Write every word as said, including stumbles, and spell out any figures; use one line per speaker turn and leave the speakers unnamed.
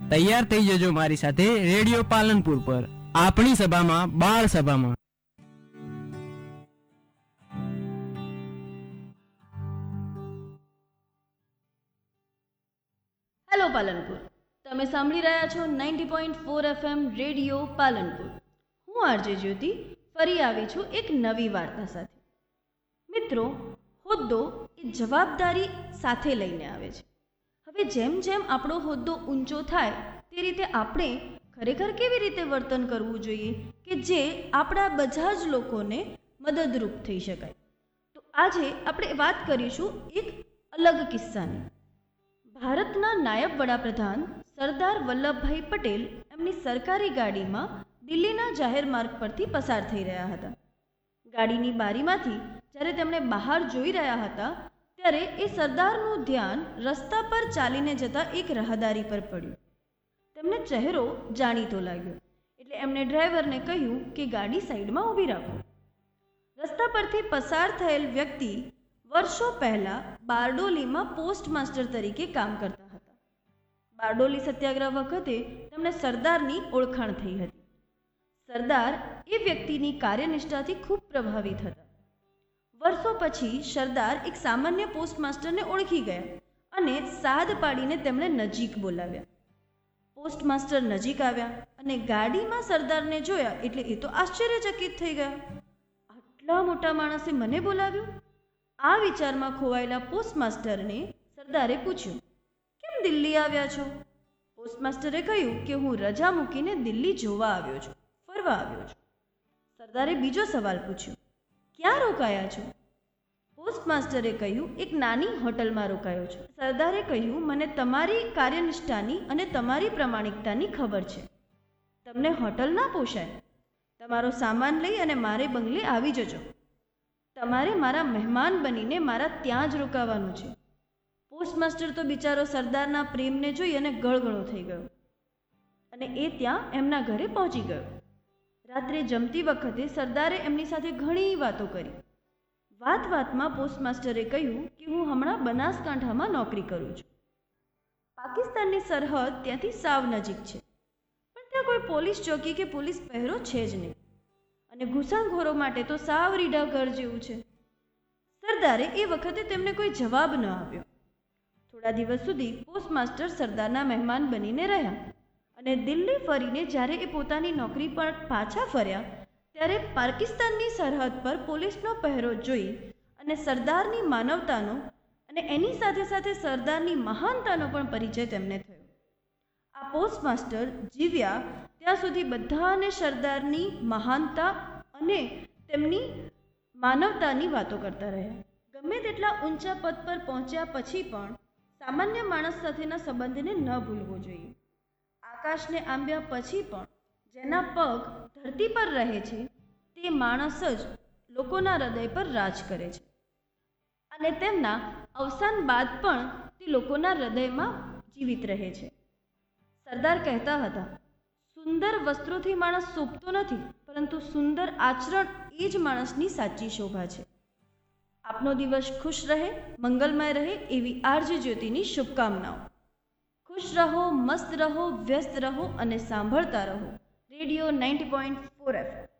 તૈયાર થઈ જજો મારી સાથે રેડિયો પાલનપુર પર, આપણી સભામાં બાળ સભામાં.
હેલો પાલનપુર, તમે સાંભળી રહ્યા છો ninety point four FM radio Palanpur. હું આરજે જ્યોતિ ફરી આવી છું એક નવી વાર્તા સાથે. મિત્રો, હોદ્દો એ જવાબદારી સાથે લઈને આવે છે. હવે જેમ જેમ આપણો હોદ્દો ઊંચો થાય તે રીતે આપણે ખરેખર કેવી રીતે વર્તન કરવું જોઈએ કે જે આપણા બધા જ લોકોને મદદરૂપ થઈ શકાય. તો આજે આપણે વાત કરીશું એક અલગ કિસ્સાની. ભારતના નાયબ વડાપ્રધાન સરદાર વલ્લભભાઈ પટેલ એમની સરકારી ગાડીમાં દિલ્હીના જાહેર માર્ગ પરથી પસાર થઈ રહ્યા હતા. ગાડીની બારીમાંથી જ્યારે તેમણે બહાર જોઈ રહ્યા હતા ત્યારે એ સરદારનું ધ્યાન રસ્તા પર ચાલીને જતા એક રાહદારી પર પડ્યું. તેમને ચહેરો જાણીતો લાગ્યો એટલે એમણે ડ્રાઈવરને કહ્યું કે ગાડી સાઈડમાં ઊભી રાખો. રસ્તા પરથી પસાર થયેલ વ્યક્તિ વર્ષો પહેલાં બારડોલીમાં પોસ્ટ માસ્ટર તરીકે કામ કરતા હતા. બારડોલી સત્યાગ્રહ વખતે તેમને સરદારની ઓળખાણ થઈ હતી. સરદાર એ વ્યક્તિની કાર્યનિષ્ઠાથી ખૂબ પ્રભાવિત હતા. વર્ષો પછી સરદાર એક સામાન્ય પોસ્ટ માસ્ટરને ઓળખી ગયા અને સાદ પાડીને તેમણે નજીક બોલાવ્યા. પોસ્ટ માસ્ટર નજીક આવ્યા અને ગાડીમાં સરદારને જોયા એટલે એ તો આશ્ચર્યચકિત થઈ ગયા. આટલા મોટા માણસે મને બોલાવ્યું? આ વિચારમાં ખોવાયેલા પોસ્ટ માસ્ટરને સરદારે પૂછ્યું, કેમ દિલ્હી આવ્યા છો? પોસ્ટ માસ્ટરે કહ્યું કે હું રજા મૂકીને દિલ્હી જોવા આવ્યો છું, ફરવા આવ્યો છું. સરદારે બીજો સવાલ પૂછ્યો, ક્યાં રોકાયા છો? પોસ્ટ માસ્ટરે કહ્યું, એક નાની હોટલમાં રોકાયો છું. સરદારે કહ્યું, મને તમારી કાર્યનિષ્ઠાની અને તમારી પ્રામાણિકતાની ખબર છે. તમને હોટલ ના પોષાય. તમારો સામાન લઈ અને મારે બંગલે આવી જજો. તમારે મારા મહેમાન બનીને મારા ત્યાં જ રોકાવાનું છે. પોસ્ટ માસ્ટર તો બિચારો સરદારના પ્રેમને જોઈ અને ગળગળો થઈ ગયો અને એ ત્યાં એમના ઘરે પહોંચી ગયો. રાત્રે જમતી વખતે સરદારે એમની સાથે ઘણી વાતો કરી. વાત વાતમાં પોસ્ટ માસ્ટરે કહ્યું કે હું હમણાં બનાસકાંઠામાં નોકરી કરું છું. પાકિસ્તાનની સરહદ ત્યાંથી સાવ નજીક છે, પણ ત્યાં કોઈ પોલીસ ચોકી કે પોલીસ પહેરો છે જ નહીં અને ઘૂસણખોરો માટે તો સાવ રીઢા ઘર જેવું છે. સરદારે એ વખતે તેમને કોઈ જવાબ ન આપ્યો. થોડા દિવસ સુધી પોસ્ટ માસ્ટર સરદારના મહેમાન બનીને રહ્યા અને દિલ્હી ફરીને જ્યારે એ પોતાની નોકરી પર પાછા ફર્યા ત્યારે પાકિસ્તાનની સરહદ પર પોલીસનો પહેરો જોઈ અને સરદારની માનવતાનો અને એની સાથે સાથે સરદારની મહાનતાનો પણ પરિચય તેમને થયો. આ પોસ્ટ માસ્ટર જીવ્યા ત્યાં સુધી બધાને સરદારની મહાનતા અને તેમની માનવતાની વાતો કરતા રહ્યા. ગમે તેટલા ઊંચા પદ પર પહોંચ્યા પછી પણ સામાન્ય માણસ સાથેના સંબંધને ન ભૂલવો જોઈએ. આકાશને આંબ્યા પછી પણ જેના પગ ધરતી પર રહે છે તે માણસ જ લોકોના હૃદય પર રાજ કરે છે અને તેમના અવસાન બાદ પણ તે લોકોના હૃદયમાં જીવિત રહે છે. સરદાર કહેતા હતા, સુંદર વસ્ત્રોથી માણસ શોભતો નથી, પરંતુ સુંદર આચરણ એ જ માણસની સાચી શોભા છે. આપનો દિવસ ખુશ રહે, મંગલમય રહે એવી આરજે જ્યોતિની શુભકામનાઓ. ખુશ રહો, મસ્ત રહો, વ્યસ્ત રહો અને સાંભળતા રહો radio ninety point four F M.